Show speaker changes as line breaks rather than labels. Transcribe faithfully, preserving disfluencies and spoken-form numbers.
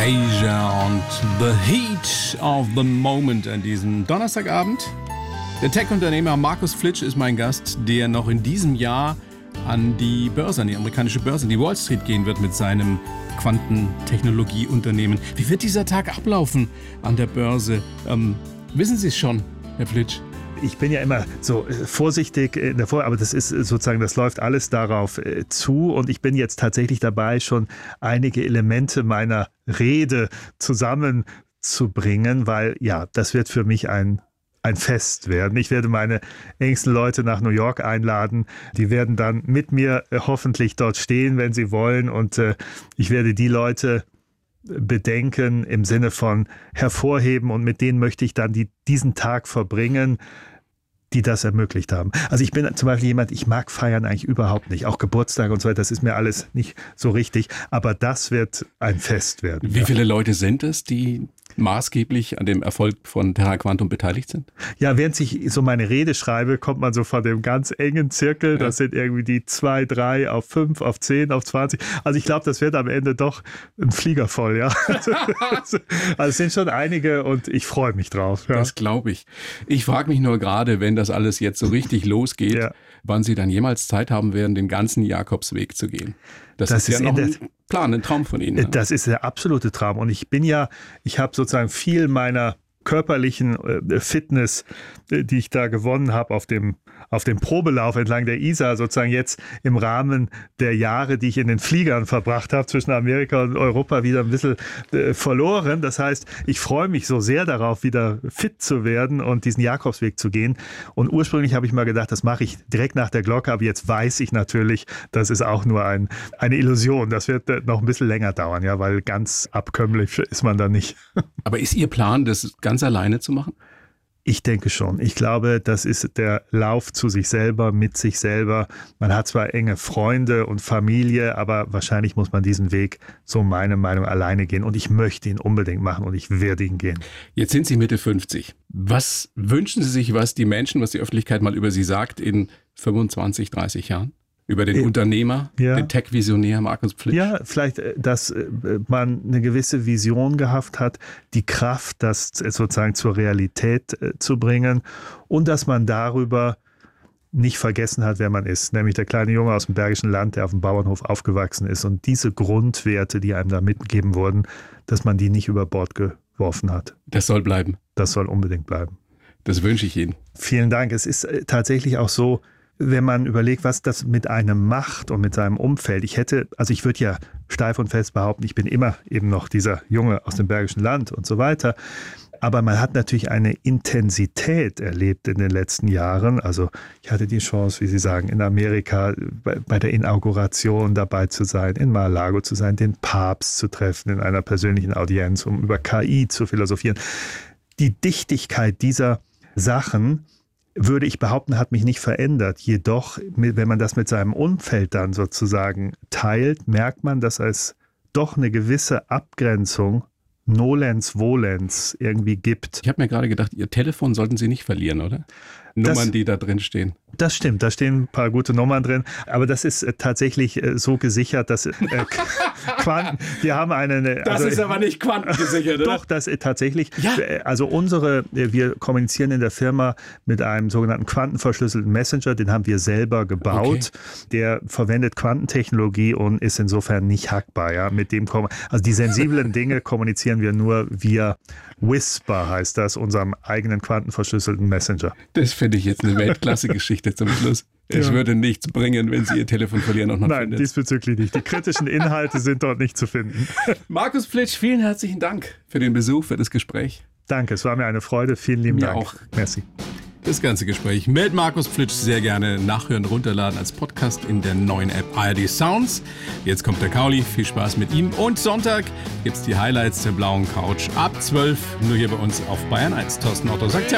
Anastasia und The Heat of the Moment an diesem Donnerstagabend. Der Tech-Unternehmer Markus Flitsch ist mein Gast, der noch in diesem Jahr an die Börse, an die amerikanische Börse, an die Wall Street gehen wird mit seinem Quantentechnologieunternehmen. Wie wird dieser Tag ablaufen an der Börse? Ähm, wissen Sie es schon, Herr Flitsch?
Ich bin ja immer so vorsichtig in der Vor-, aber das ist sozusagen, das läuft alles darauf zu und ich bin jetzt tatsächlich dabei, schon einige Elemente meiner Rede zusammenzubringen, weil ja, das wird für mich ein ein Fest werden. Ich werde meine engsten Leute nach New York einladen. Die werden dann mit mir hoffentlich dort stehen, wenn sie wollen, und äh, ich werde die Leute bedenken im Sinne von hervorheben, und mit denen möchte ich dann die, diesen Tag verbringen, die das ermöglicht haben. Also ich bin zum Beispiel jemand, ich mag feiern eigentlich überhaupt nicht. Auch Geburtstage und so weiter, das ist mir alles nicht so richtig. Aber das wird ein Fest werden.
Wie
ja.
viele Leute sind es, die maßgeblich an dem Erfolg von Terra Quantum beteiligt sind?
Ja, während ich so meine Rede schreibe, kommt man so von dem ganz engen Zirkel. Ja. Das sind irgendwie die zwei, drei auf fünf, auf zehn, auf zwanzig. Also ich glaube, das wird am Ende doch ein Flieger voll, ja. Also es sind schon einige und ich freue mich drauf. Ja.
Das glaube ich. Ich frage mich nur gerade, wenn das alles jetzt so richtig losgeht, ja. wann Sie dann jemals Zeit haben werden, den ganzen Jakobsweg zu gehen. Das, das ist ja noch ein Plan, ein Traum von Ihnen.
Das ist der absolute Traum. Und ich bin ja, ich habe sozusagen viel meiner körperlichen äh, Fitness, äh, die ich da gewonnen habe auf dem, auf dem Probelauf entlang der Isar, sozusagen jetzt im Rahmen der Jahre, die ich in den Fliegern verbracht habe, zwischen Amerika und Europa, wieder ein bisschen äh, verloren. Das heißt, ich freue mich so sehr darauf, wieder fit zu werden und diesen Jakobsweg zu gehen. Und ursprünglich habe ich mal gedacht, das mache ich direkt nach der Glocke, aber jetzt weiß ich natürlich, das ist auch nur ein, eine Illusion. Das wird äh, noch ein bisschen länger dauern, ja, weil ganz abkömmlich ist man da nicht.
Aber ist Ihr Plan, das ganz alleine zu machen?
Ich denke schon. Ich glaube, das ist der Lauf zu sich selber, mit sich selber. Man hat zwar enge Freunde und Familie, aber wahrscheinlich muss man diesen Weg, so meine Meinung, alleine gehen. Und ich möchte ihn unbedingt machen und ich werde ihn gehen.
Jetzt sind Sie Mitte fünfzig. Was wünschen Sie sich, was die Menschen, was die Öffentlichkeit mal über Sie sagt in fünfundzwanzig, dreißig Jahren? Über den äh, Unternehmer, ja. den Tech-Visionär Markus Flitsch?
Ja, vielleicht, dass man eine gewisse Vision gehabt hat, die Kraft, das sozusagen zur Realität zu bringen und dass man darüber nicht vergessen hat, wer man ist. Nämlich der kleine Junge aus dem Bergischen Land, der auf dem Bauernhof aufgewachsen ist, und diese Grundwerte, die einem da mitgegeben wurden, dass man die nicht über Bord geworfen hat.
Das soll bleiben.
Das soll unbedingt bleiben.
Das wünsche ich Ihnen.
Vielen Dank. Es ist tatsächlich auch so, wenn man überlegt, was das mit einem macht und mit seinem Umfeld. Ich hätte, also ich würde ja steif und fest behaupten, ich bin immer eben noch dieser Junge aus dem Bergischen Land und so weiter. Aber man hat natürlich eine Intensität erlebt in den letzten Jahren. Also ich hatte die Chance, wie Sie sagen, in Amerika bei, bei der Inauguration dabei zu sein, in Mar-a-Lago zu sein, den Papst zu treffen in einer persönlichen Audienz, um über K I zu philosophieren. Die Dichtigkeit dieser Sachen, würde ich behaupten, hat mich nicht verändert. Jedoch, wenn man das mit seinem Umfeld dann sozusagen teilt, merkt man, dass es doch eine gewisse Abgrenzung, Nolens, Volens irgendwie gibt.
Ich habe mir gerade gedacht, Ihr Telefon sollten Sie nicht verlieren, oder?
Das,
Nummern, die da drin stehen.
Das stimmt, da stehen ein paar gute Nummern drin, aber das ist äh, tatsächlich äh, so gesichert, dass äh, Quanten, wir haben eine... eine
das also, ist aber nicht quantengesichert, oder?
Doch, das äh, tatsächlich,
ja.
äh, also unsere, äh, wir kommunizieren in der Firma mit einem sogenannten quantenverschlüsselten Messenger, den haben wir selber gebaut, okay. Der verwendet Quantentechnologie und ist insofern nicht hackbar, ja, mit dem kommen, also die sensiblen Dinge kommunizieren wir nur via Whisper, heißt das, unserem eigenen quantenverschlüsselten Messenger.
Das finde ich jetzt eine Weltklasse-Geschichte zum Schluss. Es ja. würde nichts bringen, wenn Sie Ihr Telefon verlieren und noch
Nein,
findet.
Diesbezüglich nicht. Die kritischen Inhalte sind dort nicht zu finden.
Markus Flitsch, vielen herzlichen Dank für den Besuch, für das Gespräch.
Danke, es war mir eine Freude. Vielen lieben
mir
Dank.
Auch.
Merci.
Das ganze Gespräch mit Markus Flitsch sehr gerne nachhören, runterladen als Podcast in der neuen App A R D Sounds. Jetzt kommt der Kauli, viel Spaß mit ihm. Und Sonntag gibt's die Highlights der blauen Couch ab zwölf, nur hier bei uns auf Bayern eins. Thorsten Otto sagt ja.